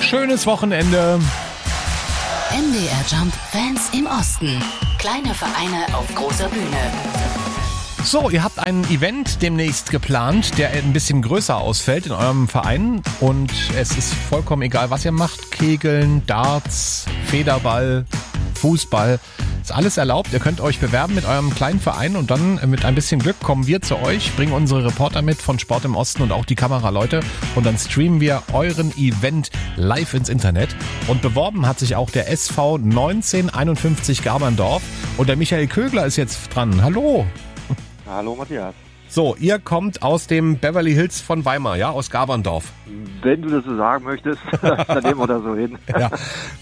schönes Wochenende. MDR Jump Fans im Osten. Kleine Vereine auf großer Bühne. So, ihr habt ein Event demnächst geplant, der ein bisschen größer ausfällt in eurem Verein. Und es ist vollkommen egal, was ihr macht. Kegeln, Darts, Federball, Fußball. Ist alles erlaubt. Ihr könnt euch bewerben mit eurem kleinen Verein und dann mit ein bisschen Glück kommen wir zu euch, bringen unsere Reporter mit von Sport im Osten und auch die Kameraleute und dann streamen wir euren Event live ins Internet. Und beworben hat sich auch der SV 1951 Gaberndorf und der Michael Kögler ist jetzt dran. Hallo. Hallo Matthias. So, ihr kommt aus dem Beverly Hills von Weimar, ja, aus Gaberndorf. Wenn du das so sagen möchtest, dann nehmen wir das so hin. Ja.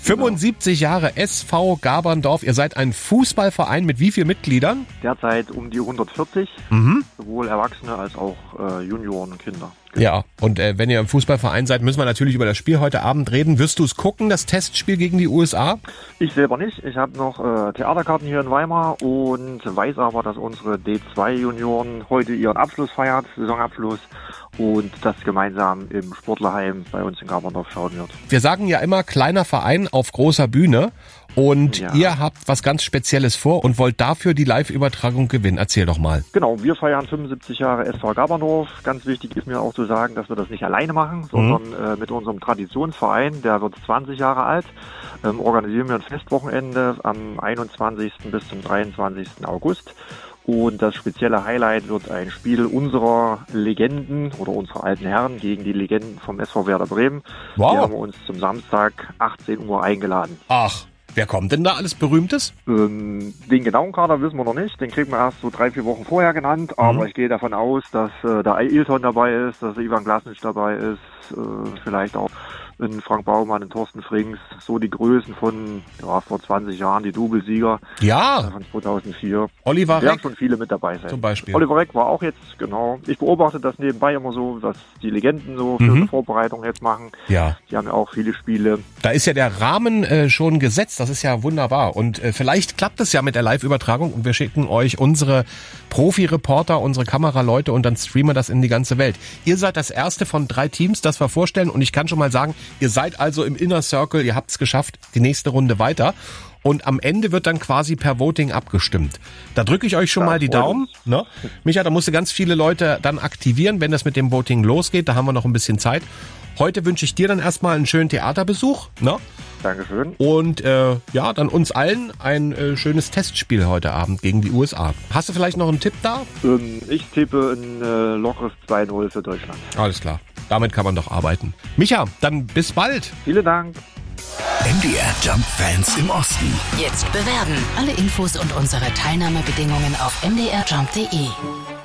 75 Jahre SV Gaberndorf. Ihr seid ein Fußballverein mit wie vielen Mitgliedern? Derzeit um die 140, sowohl Erwachsene als auch Junioren und Kinder. Ja, und wenn ihr im Fußballverein seid, müssen wir natürlich über das Spiel heute Abend reden. Wirst du es gucken, das Testspiel gegen die USA? Ich selber nicht. Ich habe noch Theaterkarten hier in Weimar und weiß aber, dass unsere D2-Junioren heute ihren Abschluss feiert, Saisonabschluss, und das gemeinsam im Sportlerheim bei uns in Gaberndorf schauen wird. Wir sagen ja immer, kleiner Verein auf großer Bühne. Und ja, ihr habt was ganz Spezielles vor und wollt dafür die Live-Übertragung gewinnen. Erzähl doch mal. Genau, wir feiern 75 Jahre SV Gaberndorf. Ganz wichtig ist mir auch zu sagen, dass wir das nicht alleine machen, sondern mit unserem Traditionsverein, der wird 20 Jage alt, organisieren wir ein Festwochenende am 21. bis zum 23. August. Und das spezielle Highlight wird ein Spiel unserer Legenden oder unserer alten Herren gegen die Legenden vom SV Werder Bremen. Wow. Die haben wir uns zum Samstag 18 Uhr eingeladen. Ach, wer kommt denn da alles Berühmtes? Den genauen Kader wissen wir noch nicht. Den kriegen wir erst so 3-4 Wochen vorher genannt. Aber ich gehe davon aus, dass da Ailton dabei ist, dass Ivan Glasnic dabei ist, vielleicht auch ein Frank Baumann, ein Thorsten Frings, so die Größen von vor 20 Jahren, die Doublesieger von 2004. Oliver Reck werden schon viele mit dabei sein. zum Beispiel. Oliver Reck war auch jetzt, genau. Ich beobachte das nebenbei immer so, was die Legenden so für eine Vorbereitung jetzt machen. Ja. Die haben ja auch viele Spiele. Da ist ja der Rahmen schon gesetzt, das ist ja wunderbar. Und vielleicht klappt es ja mit der Live-Übertragung und wir schicken euch unsere Profi-Reporter, unsere Kameraleute und dann streamen wir das in die ganze Welt. Ihr seid das erste von 3 Teams, das wir vorstellen und ich kann schon mal sagen, ihr seid also im Inner Circle, ihr habt es geschafft, die nächste Runde weiter. Und am Ende wird dann quasi per Voting abgestimmt. Da drücke ich euch schon mal die Daumen. Ne? Micha, da musst du ganz viele Leute dann aktivieren, wenn das mit dem Voting losgeht. Da haben wir noch ein bisschen Zeit. Heute wünsche ich dir dann erstmal einen schönen Theaterbesuch. Ne? Dankeschön. Und dann uns allen ein schönes Testspiel heute Abend gegen die USA. Hast du vielleicht noch einen Tipp da? Ich tippe ein lockeres 2-0 für Deutschland. Alles klar. Damit kann man doch arbeiten. Micha, dann bis bald. Vielen Dank. MDR Jump Fans im Osten. Jetzt bewerben. Alle Infos und unsere Teilnahmebedingungen auf mdrjump.de.